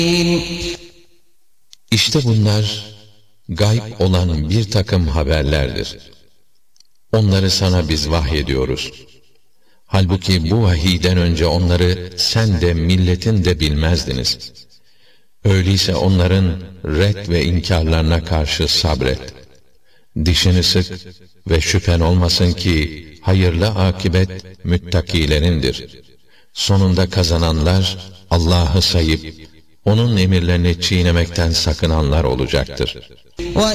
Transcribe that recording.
İşte bunlar gayb olan bir takım haberlerdir. Onları sana biz vahyediyoruz. Halbuki bu vahiyden önce onları sen de milletin de bilmezdiniz. Öyleyse onların red ve inkarlarına karşı sabret. Dişini sık ve şüphen olmasın ki hayırlı akibet müttakilerindir. Sonunda kazananlar Allah'ı sayıp onun emirlerini çiğnemekten sakınanlar olacaktır.